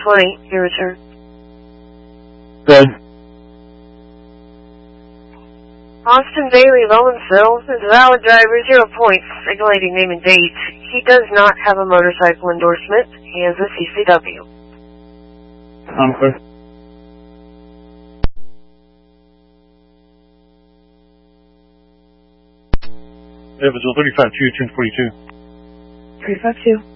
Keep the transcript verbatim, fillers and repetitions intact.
twenty, your return. Good. Austin Bailey Lowensville is a valid driver, zero points, regulating name and date. He does not have a motorcycle endorsement. He has a C C W. I'm clear. Evansville thirty-five two, ten forty-two. three five two.